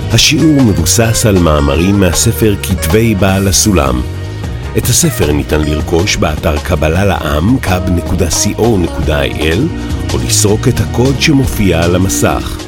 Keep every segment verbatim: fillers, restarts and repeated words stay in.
השיעור מבוסס על מאמרים מהספר כתבי בעל הסולם. את הספר ניתן לרכוש באתר קבלה לעם קאב נקודה סי או נקודה איי אל או לסרוק את הקוד שמופיע על המסך.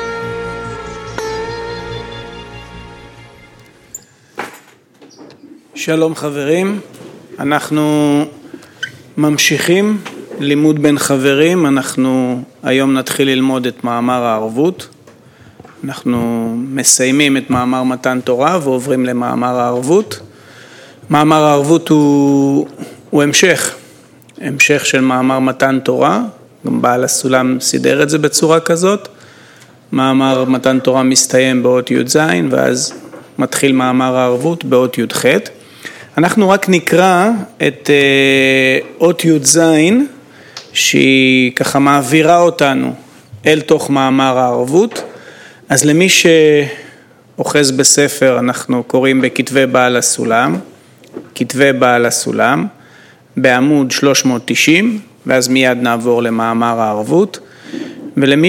שלום חברים, אנחנו ממשיכים לימוד בין חברים. אנחנו היום נתחיל ללמוד את מאמר הערבות. אנחנו מסיימים את מאמר מתן תורה ועוברים למאמר הערבות. מאמר הערבות הוא, הוא המשך, המשך של מאמר מתן תורה. גם בעל הסולם סידר את זה בצורה כזאת. מאמר מתן תורה מסתיים באות י' ז' ואז מתחיל מאמר הערבות באות י' ח'. אנחנו רק נקרא את אות י' ז' שהיא ככה מעבירה אותנו אל תוך מאמר הערבות. אז למי שאוחז בספר אנחנו קוראים בכתבי בעל הסולם, כתבי בעל הסולם, בעמוד שלוש מאות תשעים, ואז מיד נעבור למאמר הערבות. ולמי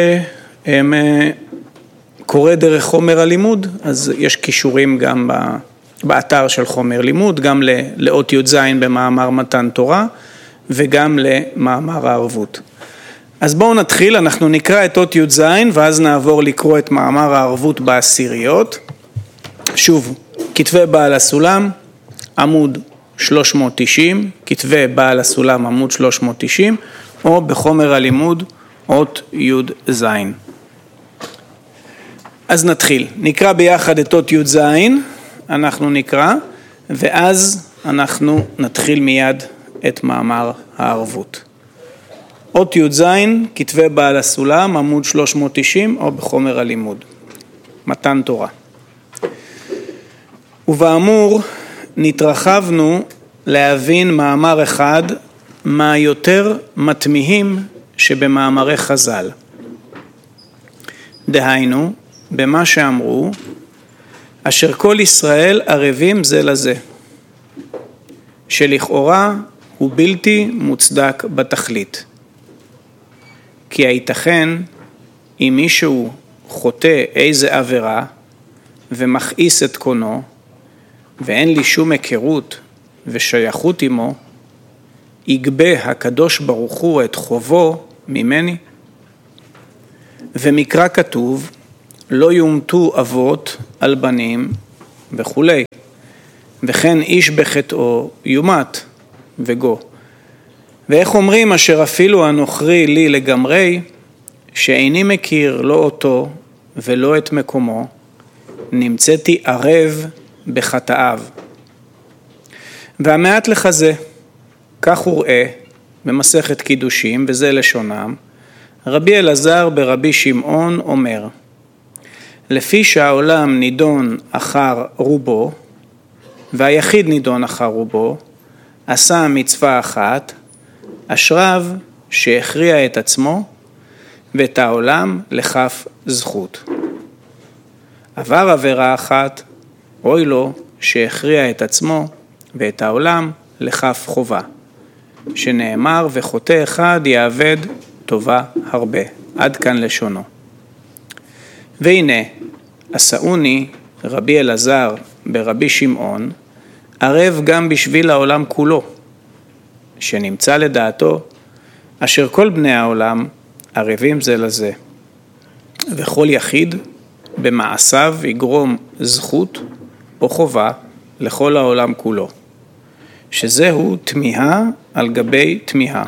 שקורא דרך חומר הלימוד, אז יש קישורים גם באתר של חומר לימוד, גם לאות י' ז' במאמר מתן תורה, וגם למאמר הערבות. אז בואו נתחיל, אנחנו נקרא את אות י' ז' ואז נעבור לקרוא את מאמר הערבות בעשיריות. שוב, כתבי בעל הסולם, עמוד שלוש מאות תשעים, כתבי בעל הסולם עמוד שלוש מאות תשעים, או בחומר הלימוד אות י' ז'. אז נתחיל, נקרא ביחד את אות י' ז', אנחנו נקרא, ואז אנחנו נתחיל מיד את מאמר הערבות. אות י' ז', כתבי בעל הסולם, עמוד שלוש מאות תשעים, או בחומר הלימוד. מתן תורה. ובאמור, נתרחבנו להבין מאמר אחד מהיותר מתמיהים שבמאמרי חז"ל. דהיינו, במה שאמרו, אשר כל ישראל ערבים זה לזה, שלכאורה הוא בלתי מוצדק בתכלית. כי הייתכן אם מישהו חוטא איזה עבירה ומכעיס את קונו, ואין לי שום היכרות ושייכות עמו, יגבה הקדוש ברוך הוא את חובו ממני. ומקרא כתוב, לא יומתו אבות על בנים וכו'. וכן איש בחטאו יומת וגו. ואיך אומרים אשר אפילו הנוכרי לי לגמרי, שאיני מכיר לא אותו ולא את מקומו, נמצאתי ערב בחטאיו. והמעט לחזה, כך וראה במסכת קידושים, וזה לשונם, רבי אלעזר ברבי שמעון אומר, לפי שהעולם נידון אחר רובו, והיחיד נידון אחר רובו, עשה מצווה אחת, אשריו שהכריע את עצמו ואת העולם לכף זכות. עבר עבירה אחת, אוי לו שהכריע את עצמו ואת העולם לכף חובה, שנאמר וחוטא אחד יאבד טובה הרבה. עד כאן לשונו. והנה, עשאוני רבי אלעזר ברבי שמעון, ערב גם בשביל העולם כולו, שנמצא לדעתו, אשר כל בני העולם ערבים זה לזה, וכל יחיד במעשיו יגרום זכות או חובה לכל העולם כולו, שזהו תמיהה על גבי תמיהה.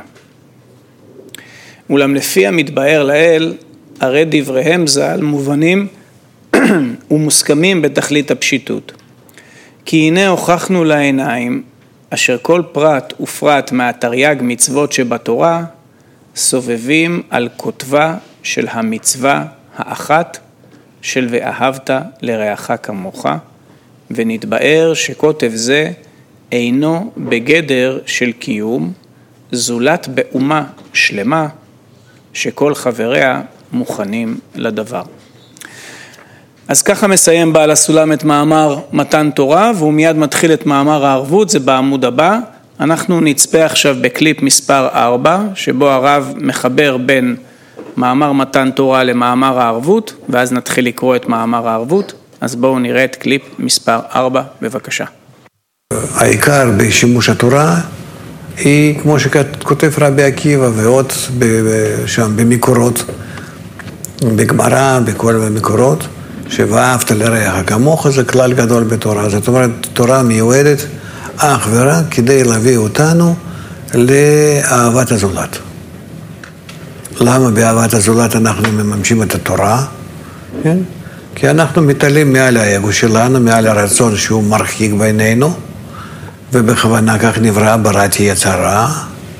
אולם לפי המתבאר לאל, הרי דבריהם ז"ל מובנים ומוסכמים בתכלית הפשיטות. כי הנה הוכחנו לעיניים, אשר כל פרט ופרט מהתרי"ג מצוות שבתורה, סובבים על כותבה של המצווה האחת של ואהבת לרעך כמוך, ונתבאר שכותב זה אינו בגדר של קיום, זולת באומה שלמה, שכל חבריה מוכנים לדבר. אז ככה מסיים בעל הסולם את מאמר מתן תורה, והוא מיד מתחיל את מאמר הערבות, זה בעמוד הבא. אנחנו נצפה עכשיו בקליפ מספר ארבע, שבו הרב מחבר בין מאמר מתן תורה למאמר הערבות, ואז נתחיל לקרוא את מאמר הערבות. אז בואו נראה את קליפ מספר ארבע, בבקשה. העיקר בשימוש התורה היא, כמו שכותב רבי עקיבא ועוד שם במקורות, בגמרא, בכל המקורות, שאהבת לרעך כמוך, זה כלל גדול בתורה. זאת אומרת, תורה מיועדת אך ורק כדי להביא אותנו לאהבת הזולת. למה באהבת הזולת אנחנו מממשים את התורה? כן? כי אנחנו מתעלים מעל האגו שלנו, מעל הרצון שהוא מרחיק בינינו, ובכוונה כך נברא בראתי יצרה,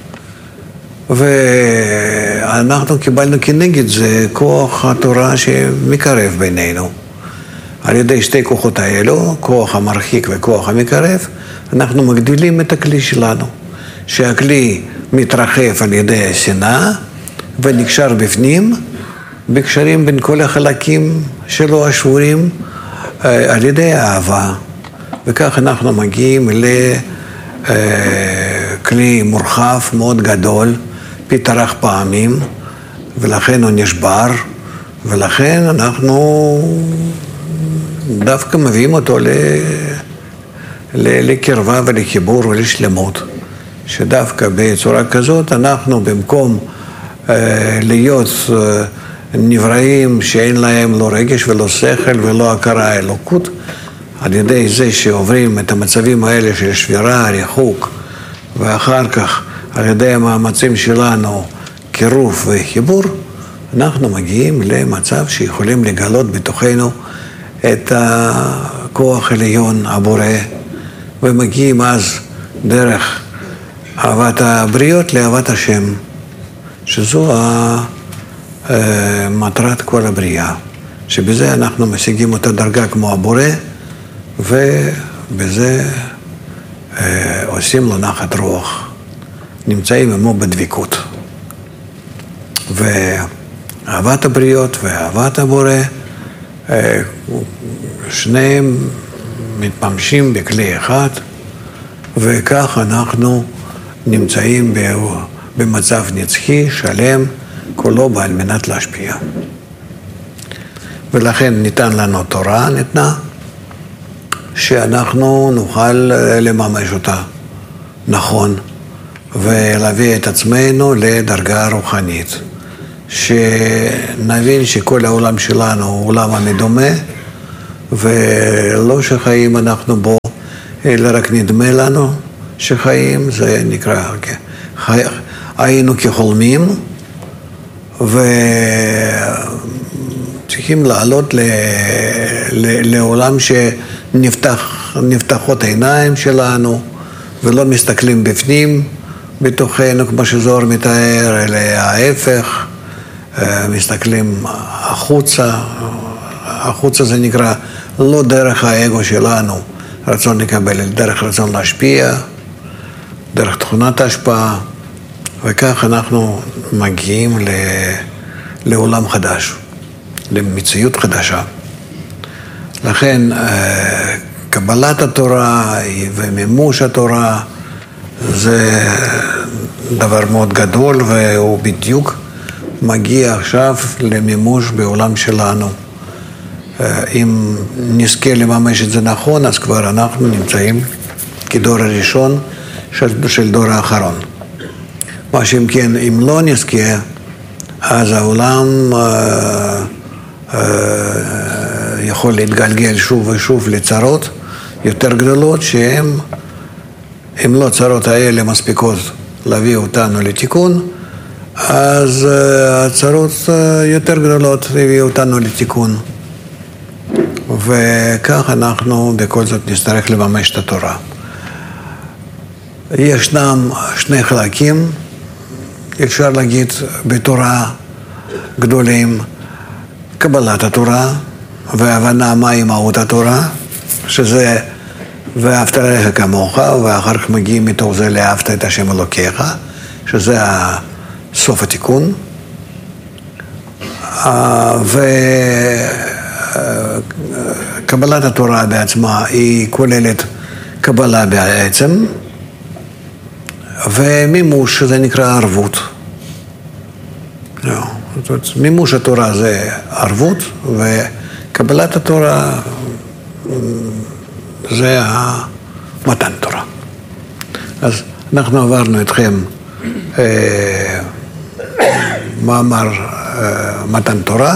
ואנחנו קיבלנו כנגד זה כוח התורה שמקרב בינינו. על ידי שתי כוחות האלו, כוח המרחיק וכוח המקרב, אנחנו מגדילים את הכלי שלנו, שהכלי מתרחב על ידי השנאה ונקשר בפנים, בקשרים בין כל החלקים שלו השבורים על ידי האהבה. וכך אנחנו מגיעים לכלי מורחב מאוד גדול, פיתרח פעמים, ולכן הוא נשבר, ולכן אנחנו דווקא מביאים אותו ל... לקרבה ולחיבור ולשלמות, שדווקא בצורה כזאת אנחנו במקום להיות נבראים שאין להם לא רגש ולא שכל ולא הכרה אלוקות, על ידי זה שעוברים את המצבים האלה של שבירה, ריחוק, ואחר כך על ידי המאמצים שלנו קירוב וחיבור, אנחנו מגיעים למצב שיכולים לגלות בתוכנו את הכוח העליון הבורא, ומגיעים אז דרך אהבת הבריות לאהבת השם, שזו מטרת כל הבריאה, שבזה אנחנו משיגים אותה דרגה כמו הבורא, ובזה עושים לו נחת רוח, נמצאים עמו בדביקות. ואהבת הבריות ואהבת הבורא, שניהם מתממשים בכלי אחד, וכך אנחנו נמצאים במצב נצחי, שלם, כולו בעל מנת להשפיע. ולכן ניתן לנו תורה, ניתנה, שאנחנו נוכל לממש אותה נכון, ולהביא את עצמנו לדרגה רוחנית, שנבין שכל העולם שלנו הוא עולם המדומה, ולא שחיים אנחנו בו, אלא רק נדמה לנו שחיים, זה נקרא, חי... היינו כחולמים, וצריכים לעלות ל... ל... לעולם שנפתחות העיניים שלנו, ולא מסתכלים בפנים בתוכנו, כמו שזוהר מתאר, אלא ההפך, מסתכלים החוצה, החוצה זה נקרא לא דרך האגו שלנו, רצון לקבל, אלא דרך רצון להשפיע, דרך תכונת ההשפעה, וכך אנחנו מגיעים ל... לעולם חדש, למציאות חדשה. לכן קבלת התורה ומימוש התורה זה דבר מאוד גדול, והוא בדיוק מגיע עכשיו למימוש בעולם שלנו. אם נזכה לממש את זה נכון, אז כבר אנחנו נמצאים כדור הראשון של, של דור האחרון. מה שאם כן, אם לא נזכה, אז העולם אה, אה, יכול להתגלגל שוב ושוב לצרות יותר גדולות, שהן, אם לא צרות האלה מספיקות להביא אותנו לתיקון, אז אה, הצרות אה, יותר גדולות להביא אותנו לתיקון. וכך אנחנו בכל זאת נצטרך לממש את התורה. ישנם שני חלקים, אפשר להגיד בתורה גדולים, קבלת התורה והבנה מהי מהות התורה, שזה ואהבת לרעך כמוך, ואחר כך מגיעים מתוך זה לאהבת את השם אלוקיך, שזה סוף התיקון. וקבלת התורה בעצמה היא כוללת קבלה בעצם, ומימוש שזה נקרא ערבות. לא. זאת אומרת, מימוש התורה זה ערבות, וקבלת התורה זה מתן תורה. אז אנחנו עברנו איתכם אה, מאמר אה, מתן תורה,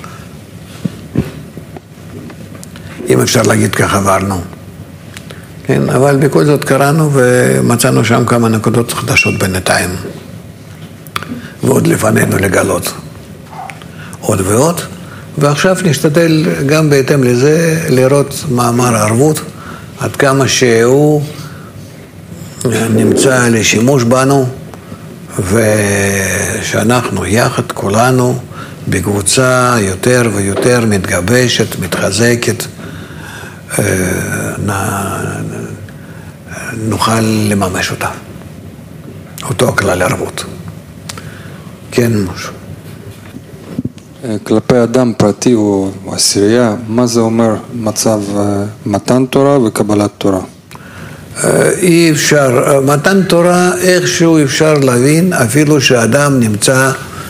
אם אפשר להגיד ככה עברנו. כן, אבל בכל זאת קראנו ומצאנו שם כמה נקודות חדשות בינתיים. ועוד לפנינו לגלות עוד ועוד. ועכשיו נשתדל גם בהתאם לזה לראות מאמר הערבות, עד כמה שהוא נמצא לשימוש בנו, ושאנחנו יחד כולנו בקבוצה יותר ויותר מתגבשת, מתחזקת, נוכל לממש אותה, אותו כלל ערבות. כן, משהו. כלפי אדם פרטי או עשירייה, מה זה אומר מצב מתן תורה וקבלת תורה? אי אפשר, מתן תורה איכשהו אפשר להבין אפילו שאדם נמצא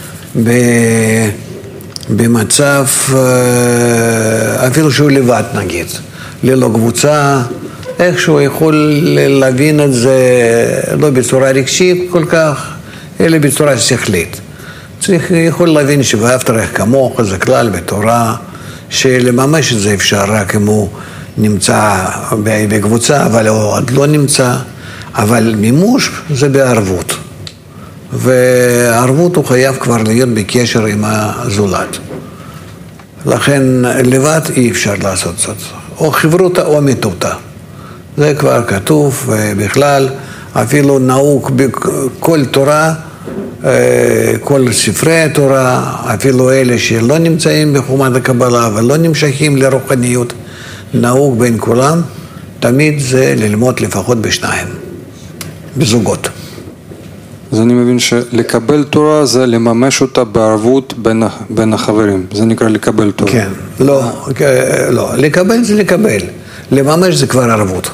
במצב, אפילו שהוא לבד נגיד, ללא קבוצה, איכשהו יכול להבין את זה לא בצורה רגשית כל כך, אלא בצורה שכלית. צריך, יכול להבין שאהבת רעך כמוך זה כלל בתורה, שלממש את זה אפשר רק אם הוא נמצא בקבוצה, אבל הוא עוד לא נמצא, אבל מימוש זה בערבות. וערבות הוא חייב כבר להיות בקשר עם הזולת. לכן לבד אי אפשר לעשות זאת. או חברותה או מיתותה. זה כבר כתוב, ובכלל אפילו נהוג בכל תורה, כל ספרי התורה, אפילו אלה שלא נמצאים בחומת הקבלה ולא נמשכים לרוחניות, נהוג בין כולם, תמיד זה ללמוד לפחות בשניים, בזוגות. אז אני מבין שלקבל תורה זה לממש אותה בערבות בין, בין החברים, זה נקרא לקבל תורה. כן, לא, לא, לקבל זה לקבל, לממש זה כבר ערבות.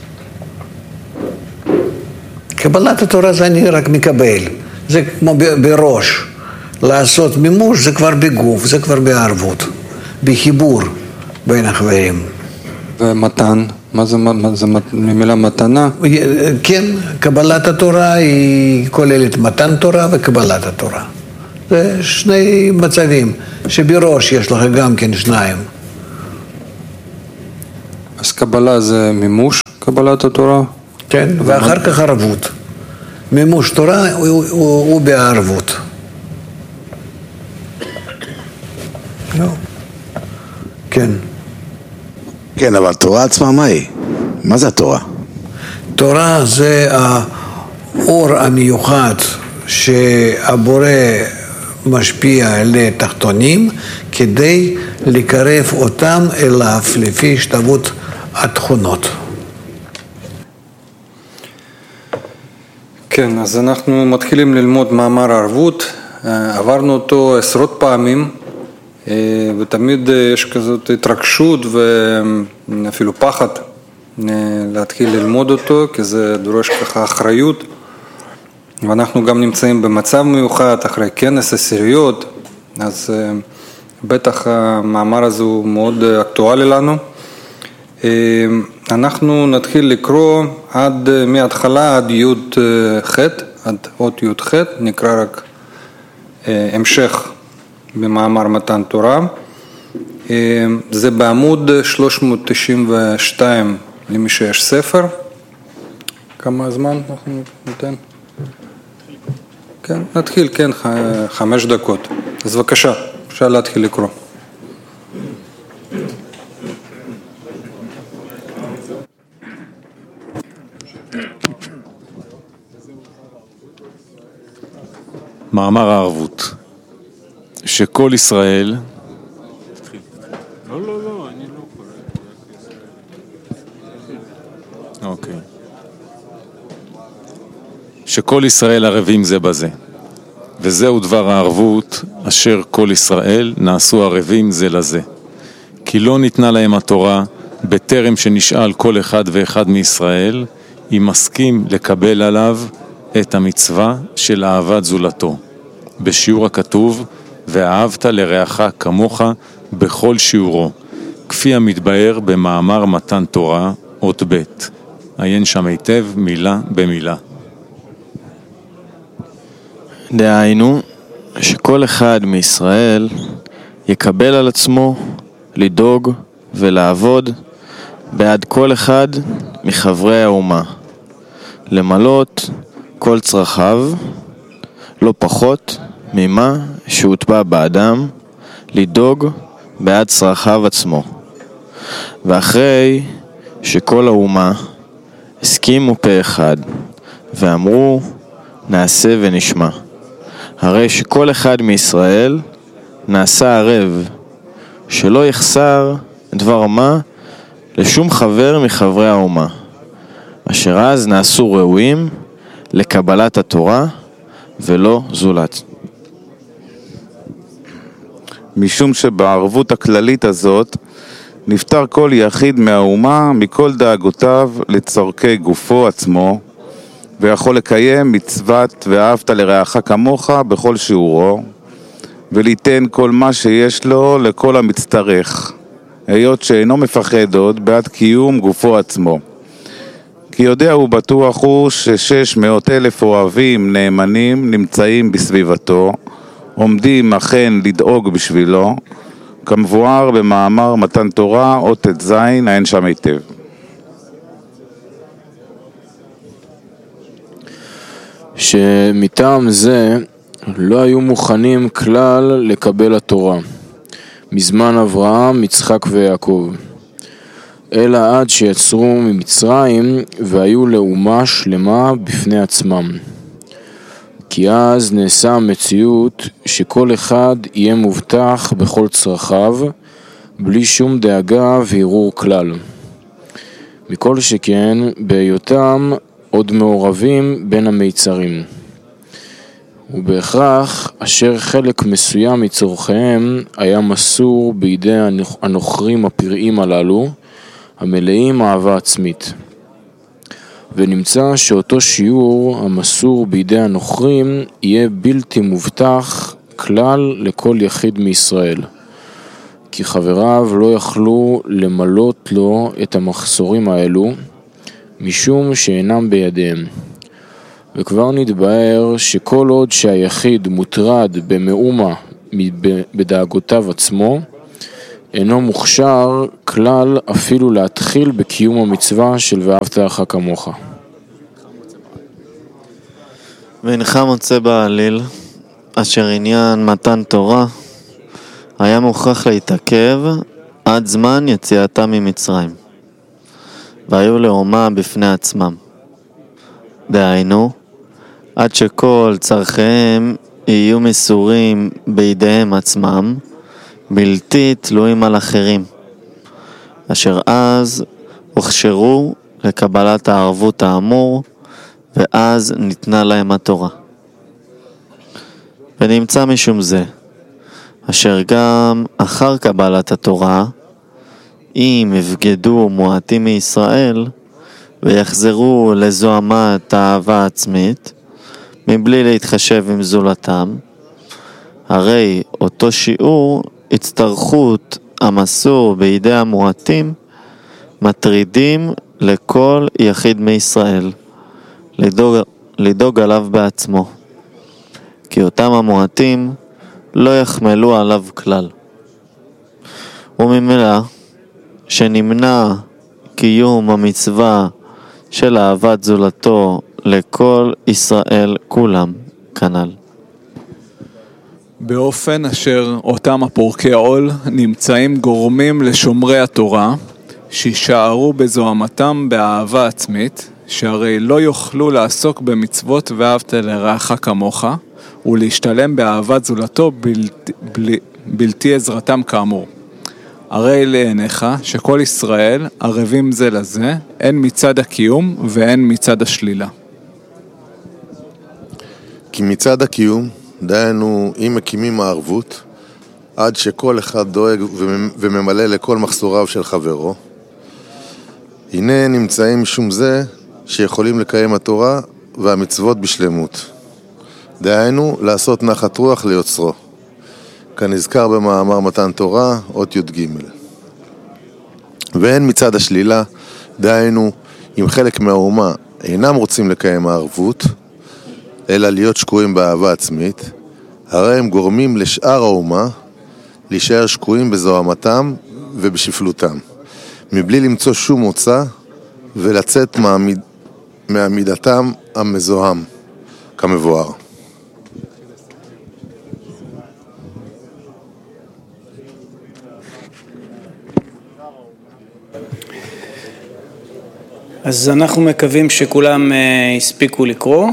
קבלת התורה זה אני רק מקבל, זה כמו בראש, לעשות מימוש זה כבר בגוף, זה כבר בערבות, בחיבור בין החברים. ומתן, מה זה, מה זה מילה מתנה? כן, קבלת התורה היא כוללת מתן תורה וקבלת התורה. זה שני מצבים, שבראש יש לך גם כן שניים. אז קבלה זה מימוש, קבלת התורה? כן, ואחר כך ערבות. מימוש תורה הוא, הוא, הוא בערבות. לא. כן. כן, אבל תורה עצמה מה היא? מה זה התורה? תורה זה האור המיוחד שהבורא משפיע לתחתונים כדי לקרב אותם אליו לפי השתוות התכונות. כן, אז אנחנו מתחילים ללמוד מאמר הערבות, עברנו אותו עשרות פעמים, ותמיד יש כזאת התרגשות ואפילו פחד להתחיל ללמוד אותו, כי זה דורש ככה אחריות, ואנחנו גם נמצאים במצב מיוחד אחרי כנס עשיריות, אז בטח המאמר הזה הוא מאוד אקטואלי לנו. אנחנו נתחיל לקרוא עד, מההתחלה עד י' ח', עד אות י' ח', נקרא רק המשך במאמר מתן תורה. זה בעמוד שלוש מאות תשעים ושתיים למי שיש ספר. כמה זמן אנחנו ניתן? כן, נתחיל, כן, חמש דקות. אז בבקשה, אפשר להתחיל לקרוא. מאמר הערבות, שכל ישראל, לא, לא, לא, אני לא קורא. אוקיי. שכל ישראל ערבים זה בזה, וזהו דבר הערבות, אשר כל ישראל נעשו ערבים זה לזה. כי לא ניתנה להם התורה, בטרם שנשאל כל אחד ואחד מישראל, אם מסכים לקבל עליו את המצווה של אהבת זולתו. בשיעור הכתוב, ואהבת לרעך כמוך בכל שיעורו, כפי המתבאר במאמר מתן תורה, אות ב'. עיין שם היטב מילה במילה. דהיינו, שכל אחד מישראל יקבל על עצמו לדאוג ולעבוד בעד כל אחד מחברי האומה, למלות כל צרכיו, לא פחות ממה שהוטבע באדם, לדאוג בעד צרכיו עצמו. ואחרי שכל האומה הסכימו פה אחד ואמרו נעשה ונשמע, הרי שכל אחד מישראל נעשה ערב, שלא יחסר דבר מה לשום חבר מחברי האומה, אשר אז נעשו ראויים לקבלת התורה ולא זולת. משום שבערבות הכללית הזאת נפטר כל יחיד מהאומה מכל דאגותיו לצורכי גופו עצמו, ויכול לקיים מצוות ואהבת לרעך כמוך בכל שיעורו, וליתן כל מה שיש לו לכל המצטרך, היות שאינו מפחד עוד בעד קיום גופו עצמו. כי יודע הוא בטוח הוא ששש מאות אלף אוהבים נאמנים נמצאים בסביבתו, עומדים אכן לדאוג בשבילו, כמבואר במאמר מתן תורה, אות את זין, עיין שם היטב. שמטעם זה לא היו מוכנים כלל לקבל התורה, מזמן אברהם, יצחק ויעקב, אלא עד שיצרו ממצרים והיו לאומה שלמה בפני עצמם. כי אז נעשה המציאות שכל אחד יהיה מובטח בכל צרכיו, בלי שום דאגה וערעור כלל. מכל שכן, בהיותם עוד מעורבים בין המיצרים. ובהכרח, אשר חלק מסוים מצורכיהם היה מסור בידי הנוכרים הפראים הללו, המלאים אהבה עצמית. ונמצא שאותו שיעור המסור בידי הנוכרים יהיה בלתי מובטח כלל לכל יחיד מישראל, כי חבריו לא יכלו למלות לו את המחסורים האלו, משום שאינם בידיהם. וכבר נתבהר שכל עוד שהיחיד מוטרד במאומה בדאגותיו עצמו, אינו מוכשר כלל אפילו להתחיל בקיום המצווה של ואהבת לרעך כמוך. ואינך מוצא בעליל אשר עניין מתן תורה היה מוכרח להתעכב עד זמן יציאתם ממצרים, והיו לאומה בפני עצמם. דהיינו, עד שכל צרכיהם יהיו מסורים בידיהם עצמם, בלתי תלויים על אחרים, אשר אז הוכשרו לקבלת הערבות האמור, ואז ניתנה להם התורה. ונמצא משום זה, אשר גם אחר קבלת התורה, אם יבגדו מועטים מישראל, ויחזרו לזוהמת האהבה העצמית, מבלי להתחשב עם זולתם, הרי אותו שיעור הצטרכות המסור בידי המועטים מטרידים לכל יחיד מישראל, לדאוג, לדאוג עליו בעצמו, כי אותם המועטים לא יחמלו עליו כלל. וממילא שנמנע קיום המצווה של אהבת זולתו לכל ישראל כולם כנ"ל. באופן אשר אותם הפורקי עול נמצאים גורמים לשומרי התורה, שישארו בזוהמתם באהבה עצמית, שהרי לא יוכלו לעסוק במצוות ואהבת לרעך כמוך, ולהשתלם באהבת זולתו בלתי, בלתי, בלתי עזרתם כאמור. הרי לעיניך שכל ישראל ערבים זה לזה, הן מצד הקיום והן מצד השלילה. כי מצד הקיום, דהיינו אם מקימים הערבות, עד שכל אחד דואג וממלא לכל מחסוריו של חברו, הנה נמצאים משום זה שיכולים לקיים התורה והמצוות בשלמות. דהיינו לעשות נחת רוח ליוצרו. כנזכר במאמר מתן תורה, אות י"ג. והן מצד השלילה, דהיינו, אם חלק מהאומה אינם רוצים לקיים הערבות, אלא להיות שקועים באהבה עצמית, הרי הם גורמים לשאר האומה להישאר שקועים בזוהמתם ובשפלותם, מבלי למצוא שום מוצא ולצאת מעמיד, מעמידתם המזוהם, כמבואר. אז אנחנו מקווים שכולם הספיקו לקרוא,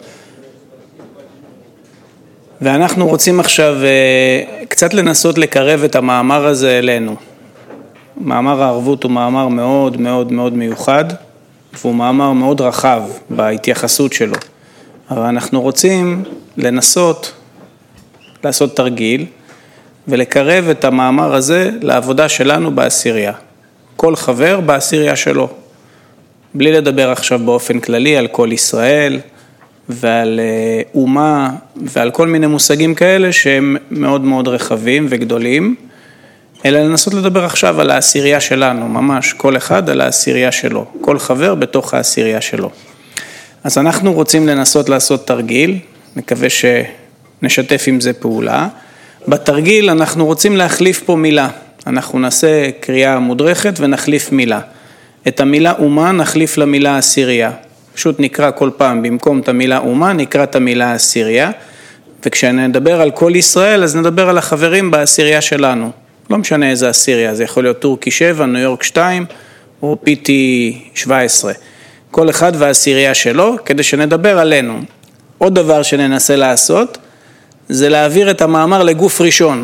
ואנחנו רוצים עכשיו קצת לנסות לקרב את המאמר הזה אלינו. מאמר הערבות הוא מאמר מאוד מאוד מאוד מיוחד, והוא מאמר מאוד רחב בהתייחסות שלו. אבל אנחנו רוצים לנסות לעשות תרגיל, ולקרב את המאמר הזה לעבודה שלנו בעשירייה. כל חבר בעשירייה שלו. בלי לדבר עכשיו באופן כללי על כל ישראל ועל אומה ועל כל מיני מושגים כאלה שהם מאוד מאוד רחבים וגדולים, אלא לנסות לדבר עכשיו על העשירייה שלנו, ממש כל אחד על העשירייה שלו, כל חבר בתוך העשירייה שלו. אז אנחנו רוצים לנסות לעשות תרגיל, מקווה שנשתף עם זה פעולה. בתרגיל אנחנו רוצים להחליף פה מילה, אנחנו נעשה קריאה מודרכת ונחליף מילה. את המילה אומה נחליף למילה עשירייה. פשוט נקרא כל פעם, במקום את המילה אומה, נקרא את המילה עשירייה. וכשנדבר על כל ישראל, אז נדבר על החברים בעשירייה שלנו. לא משנה איזה עשירייה, זה יכול להיות טורקי שבע, ניו יורק שתיים, או פי טי שבע עשרה. כל אחד והעשירייה שלו, כדי שנדבר עלינו. עוד דבר שננסה לעשות, זה להעביר את המאמר לגוף ראשון.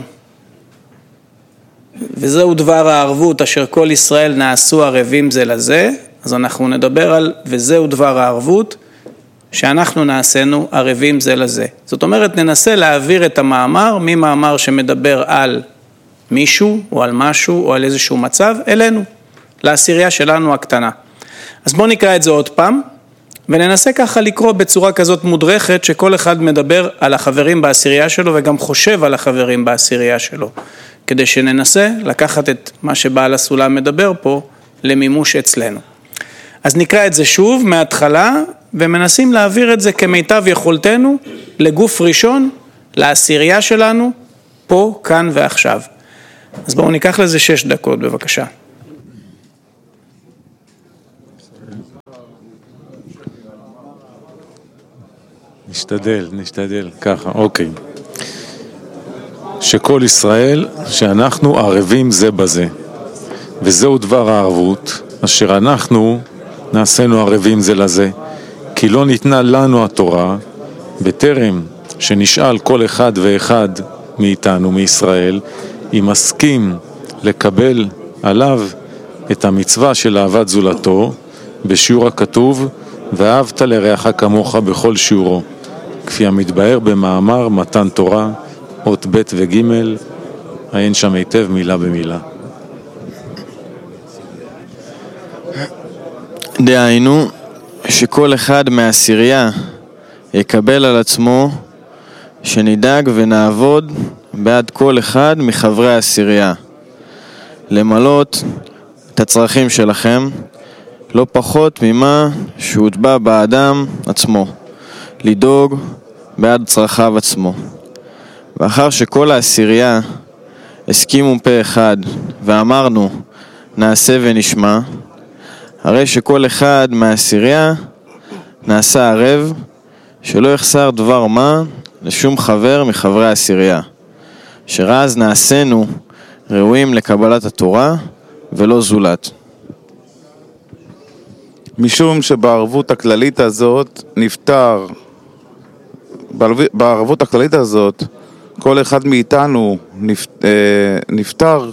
וזהו דבר הערבות אשר כל ישראל נעשו ערבים זה לזה, אז אנחנו נדבר על וזהו דבר הערבות שאנחנו נעשינו ערבים זה לזה. זאת אומרת, ננסה להעביר את המאמר ממאמר שמדבר על מישהו או על משהו או על איזשהו מצב אלינו, לעשירייה שלנו הקטנה. אז בואו נקרא את זה עוד פעם, וננסה ככה לקרוא בצורה כזאת מודרכת שכל אחד מדבר על החברים בעשירייה שלו וגם חושב על החברים בעשירייה שלו. כדי שננסה לקחת את מה שבעל הסולם מדבר פה למימוש אצלנו. אז נקרא את זה שוב מההתחלה, ומנסים להעביר את זה כמיטב יכולתנו לגוף ראשון, לעשירייה שלנו, פה, כאן ועכשיו. אז בואו ניקח לזה שש דקות, בבקשה. נשתדל, נשתדל, ככה, אוקיי. שכל ישראל, שאנחנו ערבים זה בזה. וזהו דבר הערבות, אשר אנחנו נעשינו ערבים זה לזה. כי לא ניתנה לנו התורה, בטרם שנשאל כל אחד ואחד מאיתנו, מישראל, אם מסכים לקבל עליו את המצווה של אהבת זולתו, בשיעור הכתוב, ואהבת לרעך כמוך בכל שיעורו. כפי המתבאר במאמר מתן תורה, אות ב' וג', אין שם היטב מילה במילה. דהיינו, שכל אחד מהעשירייה יקבל על עצמו שנדאג ונעבוד בעד כל אחד מחברי העשירייה. למלות את הצרכים שלכם, לא פחות ממה שהוטבע באדם עצמו. לדאוג בעד צרכיו עצמו. ואחר שכל העשירייה הסכימו פה אחד ואמרנו נעשה ונשמע, הרי שכל אחד מהעשירייה נעשה ערב שלא יחסר דבר מה לשום חבר מחברי העשירייה, שרז נעשינו ראויים לקבלת התורה ולא זולת. משום שבערבות הכללית הזאת נפטר, בערבות הכללית הזאת כל אחד מאיתנו נפטר,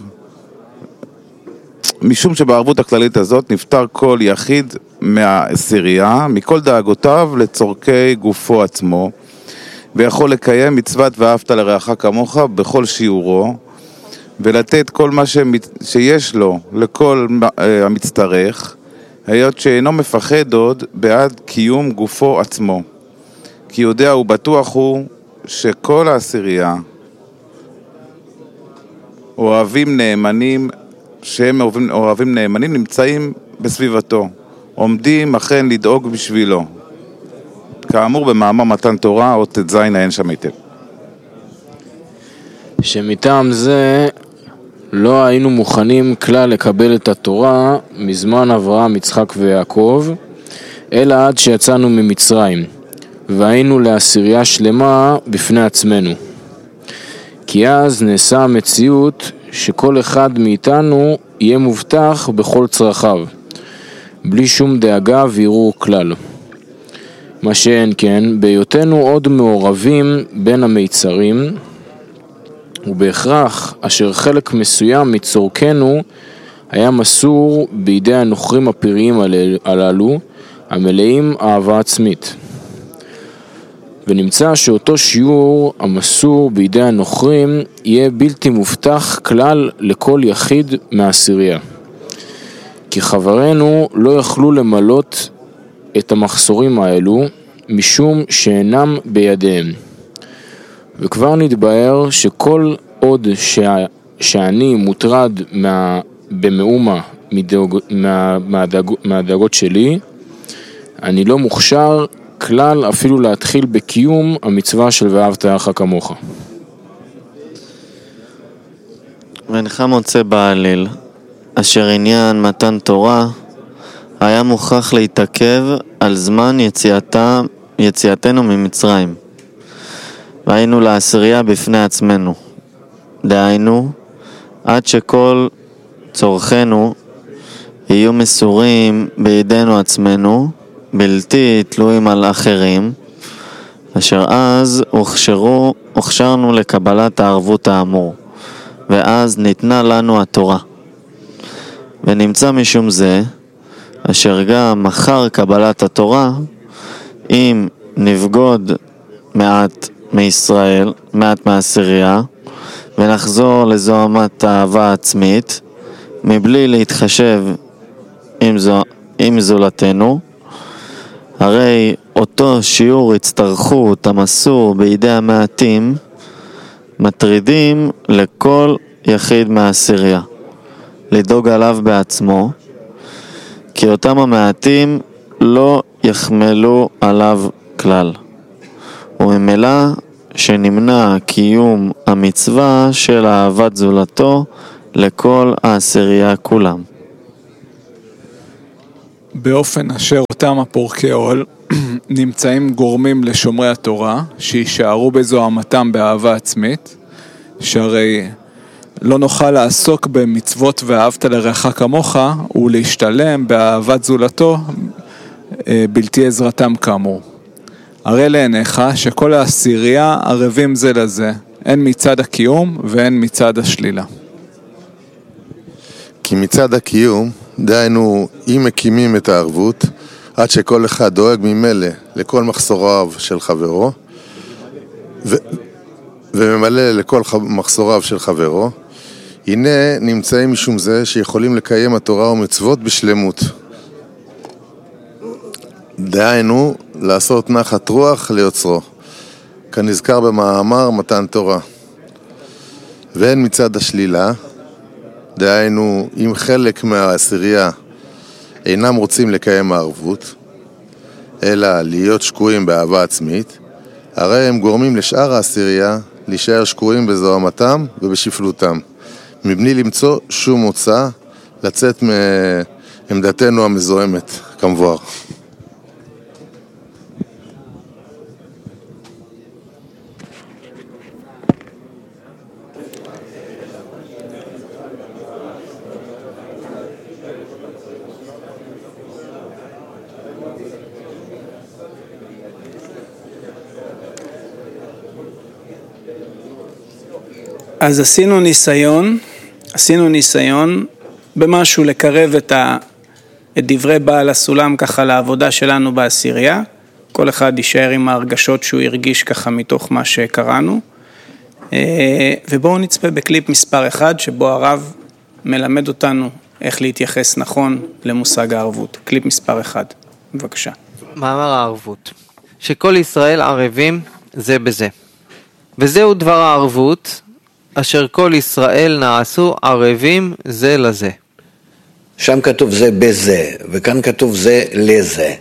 משום שבערבות הכללית הזאת נפטר כל יחיד מהעשירייה, מכל דאגותיו לצורכי גופו עצמו, ויכול לקיים מצוות ואהבת לרעך כמוך בכל שיעורו, ולתת כל מה שיש לו לכל המצטרך, היות שאינו מפחד עוד בעד קיום גופו עצמו. כי יודע ובטוח הוא שכל העשירייה אוהבים נאמנים, שהם אוהבים, אוהבים נאמנים, נמצאים בסביבתו, עומדים אכן לדאוג בשבילו. כאמור במאמר מתן תורה, או תז העין שם היטב. שמטעם זה לא היינו מוכנים כלל לקבל את התורה מזמן אברהם, יצחק ויעקב, אלא עד שיצאנו ממצרים, והיינו לעשירייה שלמה בפני עצמנו. כי אז נעשה המציאות שכל אחד מאיתנו יהיה מובטח בכל צרכיו, בלי שום דאגה ויראו כלל. מה שאין כן, בהיותנו עוד מעורבים בין המיצרים, ובהכרח אשר חלק מסוים מצורכנו היה מסור בידי הנוכרים הפראיים הללו, המלאים אהבה עצמית. ונמצא שאותו שיעור המסור בידי הנוכרים יהיה בלתי מובטח כלל לכל יחיד מהעשירייה. כי חברינו לא יכלו למלות את המחסורים האלו משום שאינם בידיהם. וכבר נתבהר שכל עוד שה, שאני מוטרד מה, במאומה מדאג, מה, מהדאג, מהדאגות שלי, אני לא מוכשר כלל אפילו להתחיל בקיום המצווה של ואהבת לרעך כמוך. ואינך מוצא בעליל, אשר עניין מתן תורה היה מוכרח להתעכב על זמן יציאתה, יציאתנו ממצרים. והיינו לעשירייה בפני עצמנו. דהיינו, עד שכל צורכנו יהיו מסורים בידינו עצמנו, בלתי תלויים על אחרים, אשר אז הוכשרו, הוכשרנו לקבלת הערבות האמור, ואז ניתנה לנו התורה. ונמצא משום זה, אשר גם אחר קבלת התורה, אם נבגוד מעט מישראל, מעט מהעשירייה, ונחזור לזוהמת האהבה העצמית, מבלי להתחשב עם, זו, עם זולתנו, הרי אותו שיעור הצטרכות המסור בידי המעטים, מטרידים לכל יחיד מהעשירייה, לדאוג עליו בעצמו, כי אותם המעטים לא יחמלו עליו כלל. וממילא שנמנע קיום המצווה של אהבת זולתו לכל העשירייה כולם. באופן אשר אותם הפורקי עול נמצאים גורמים לשומרי התורה שישארו בזוהמתם באהבה עצמית, שהרי לא נוכל לעסוק במצוות ואהבת לרעך כמוך ולהשתלם באהבת זולתו בלתי עזרתם כאמור. הרי לעיניך שכל העשירייה ערבים זה לזה, הן מצד הקיום והן מצד השלילה. כי מצד הקיום, דהיינו, אם מקימים את הערבות, עד שכל אחד דואג ממילא לכל מחסוריו של חברו, ו... וממלא לכל מחסוריו של חברו, הנה נמצאים משום זה שיכולים לקיים התורה ומצוות בשלמות. דהיינו, לעשות נחת רוח ליוצרו, כנזכר במאמר מתן תורה. והן מצד השלילה, דהיינו, אם חלק מהעשירייה אינם רוצים לקיים הערבות, אלא להיות שקועים באהבה עצמית, הרי הם גורמים לשאר העשירייה להישאר שקועים בזוהמתם ובשפלותם, מבלי למצוא שום מוצא לצאת מעמדתנו המזוהמת, כמבואר. אז עשינו ניסיון, עשינו ניסיון במשהו לקרב את, ה, את דברי בעל הסולם ככה לעבודה שלנו בעשירייה. כל אחד יישאר עם ההרגשות שהוא הרגיש ככה מתוך מה שקראנו. ובואו נצפה בקליפ מספר אחד שבו הרב מלמד אותנו איך להתייחס נכון למושג הערבות. קליפ מספר אחד, בבקשה. מאמר הערבות, שכל ישראל ערבים זה בזה. וזהו דבר הערבות, אשר כל ישראל נעשו ערבים זה לזה. שם כתוב זה בזה, וכאן כתוב זה לזה.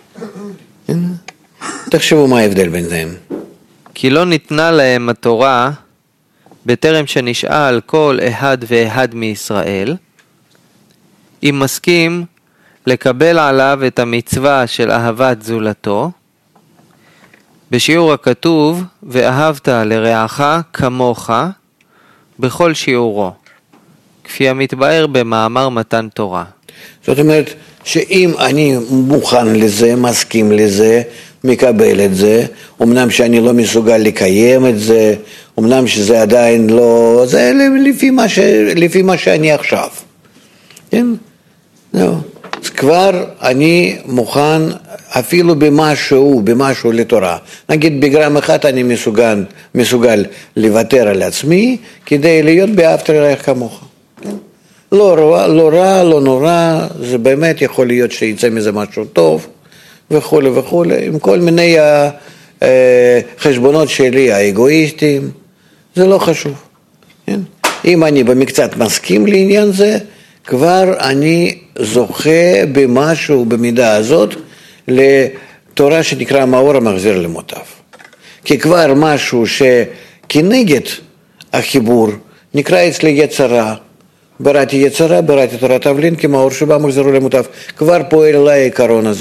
תחשבו מה ההבדל בין זה. כי לא ניתנה להם התורה בטרם שנשאל כל אחד ואחד מישראל, אם מסכים לקבל עליו את המצווה של אהבת זולתו, בשיעור הכתוב, ואהבת לרעך כמוך, בכל שיעורו, כפי המתבאר במאמר מתן תורה. זאת אומרת, שאם אני מוכן לזה, מסכים לזה, מקבל את זה, אמנם שאני לא מסוגל לקיים את זה, אמנם שזה עדיין לא, זה לפי מה, ש, לפי מה שאני עכשיו. כן? לא. אז כבר אני מוכן אפילו במשהו, במשהו לתורה. נגיד בגרם אחד אני מסוגל, מסוגל לוותר על עצמי, כדי להיות באהבת לרעך כמוך. כן? לא רע, לא רע, לא נורא, זה באמת יכול להיות שיצא מזה משהו טוב, וכו' וכו', עם כל מיני חשבונות שלי, האגואיסטים, זה לא חשוב. כן? אם אני במקצת מסכים לעניין זה, כבר אני זוכה במשהו במידה הזאת לתורה שנקרא מאור המחזיר למוטב. כי כבר משהו שכנגד החיבור נקרא אצלי יצרה, בראתי יצרה, בראתי תורת תבלין, כמאור שבא מחזירו למוטב. כבר פועל אליי העיקרון הזה.